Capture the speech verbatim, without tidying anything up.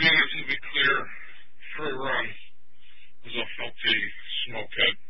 units will be clear for a run. There's a filthy smoke head.